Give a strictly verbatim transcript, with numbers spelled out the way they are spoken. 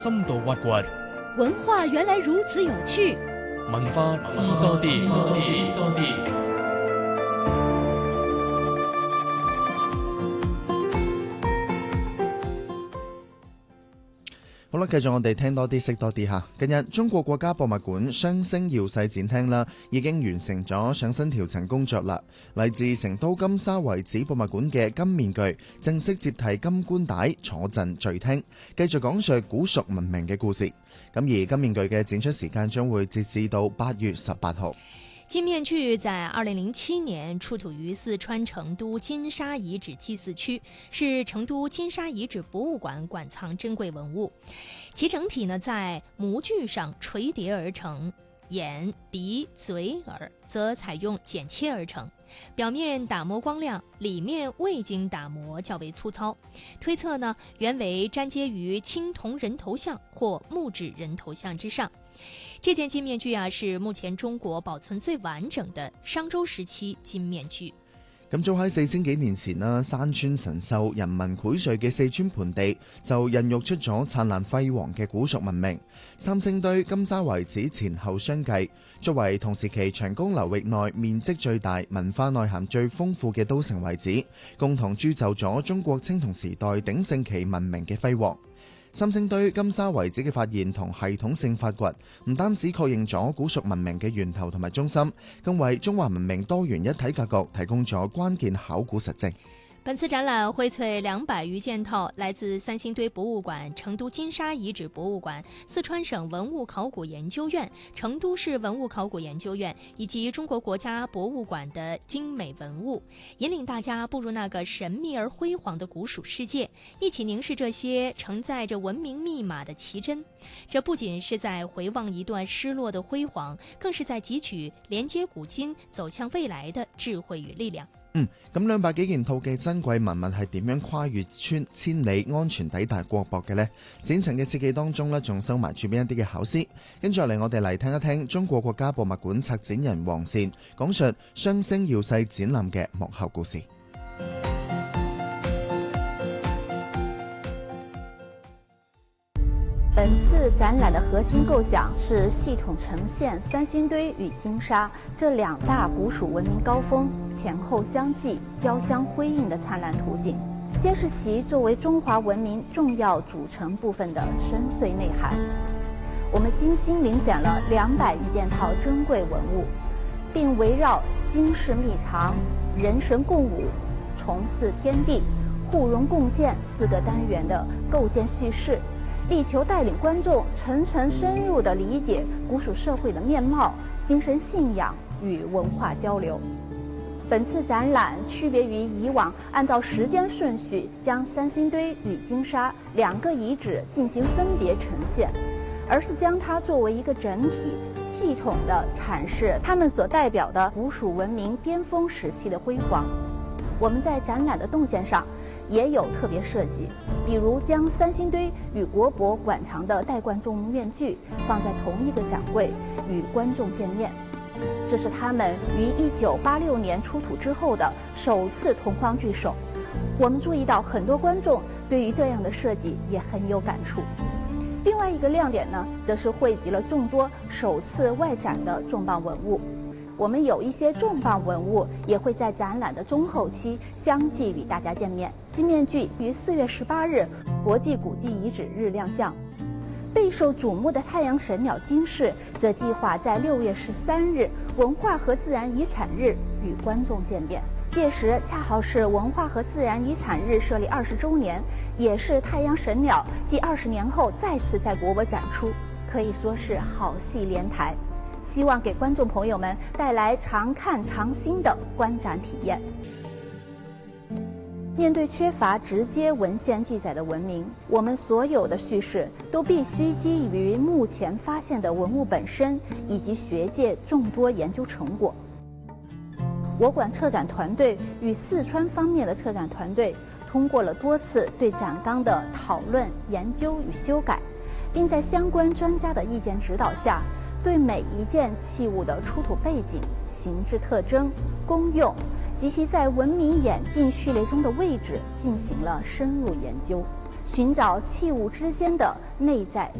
深度挖掘文化原来如此有趣， 文化知多啲，知多啲。 好啦，繼續我哋聽多啲，識多啲吓。近日，中國國家博物館雙星耀世展廳啦，已經完成咗上新調層工作啦。嚟自成都金沙遺址博物館嘅金面具正式接替金冠帶，坐鎮聚廳，繼續講述古蜀文明嘅故事。咁而金面具嘅展出時間將會截至到八月十八號。 金面具在二零零七年出土于四川成都金沙遗址祭祀区，是成都金沙遗址博物馆馆藏珍贵文物。其整体呢在模具上垂叠而成，眼、鼻、嘴、耳则采用剪切而成，表面打磨光亮，里面未经打磨，较为粗糙。推测呢原为粘接于青铜人头像或木质人头像之上。这件金面具啊，是目前中國保存最完整的商周時期金面具。 咁早喺四千幾年前啦，山川神獸、人民薈萃嘅四川盆地就孕育出咗燦爛輝煌嘅古蜀文明。三星堆、金沙遺址前後相繼，作為同時期長江流域內面積最大、文化內涵最豐富嘅都城遺址，共同鑄就咗中國青銅時代鼎盛期文明嘅輝煌。三星堆金沙遺址嘅發現同系統性發掘，唔單止確認咗古蜀文明嘅源頭同埋中心，更為中華文明多元一體格局提供咗關鍵考古實證。 本次展覽薈萃兩百餘件套，來自三星堆博物館、成都金沙遺址博物館、四川省文物考古研究院、成都市文物考古研究院以及中國國家博物館的精美文物，引領大家步入那個神秘而輝煌的古蜀世界，一起凝視這些承載着文明密碼的奇珍。這不僅是在回望一段失落的輝煌，更是在汲取連接古今、走向未來的智慧與力量。 嗯，咁兩百幾件套嘅珍貴文物係點樣跨越村千里安全抵達國博嘅呢？展陳嘅設計當中呢，仲收埋住邊一啲嘅巧思？跟住嚟，我哋嚟聽一聽中國國家博物館策展人王善講述雙星耀世展覽嘅幕後故事。 本次展覽的核心構想是系統呈現三星堆與金沙這兩大古蜀文明高峰前後相繼、交相輝映的燦爛圖景，揭示其作為中華文明重要組成部分的深邃內涵。我們精心遴選了兩百餘件套珍貴文物，並圍繞金氏秘藏、人神共舞、重祀天地、互融共建四個單元的構建敘事，力求帶領觀眾層層深入地理解古蜀社會的面貌、精神信仰與文化交流。本次展覽區別於以往按照時間順序將三星堆與金沙兩個遺址進行分別呈現，而是將它作為一個整體，系統地闡釋它們所代表的古蜀文明巔峰時期的輝煌。我們在展覽的動線上也有特別設計，比如將三星堆與國博館藏的戴冠眾面具放在同一個展櫃與觀眾見面，這是他們於一九八六年出土之後的首次同框聚首。我們注意到很多觀眾對於這樣的設計也很有感觸。另外一個亮點呢，則是匯集了眾多首次外展的重磅文物。我們有一些重磅文物也會在展覽的中後期相繼與大家見面。金面具於四月十八日國際古蹟遺址日亮相，備受矚目的太陽神鳥金氏則計劃在六月十三日文化和自然遺產日與觀眾見面。屆時恰好是文化和自然遺產日設立二十週年，也是太陽神鳥繼二十年後再次在國博展出，可以說是好戲連台。希望給觀眾朋友們帶來常看常新的觀展體驗。面對缺乏直接文獻記載的文明，我們所有的敘事都必須基於目前發現的文物本身以及學界眾多研究成果。我館策展團隊與四川方面的策展團隊通過了多次對展綱的討論、研究與修改，並在相關專家的意見指導下，對每一件器物的出土背景、形制特徵、功用及其在文明演進序列中的位置進行了深入研究。 寻找器物之间的内在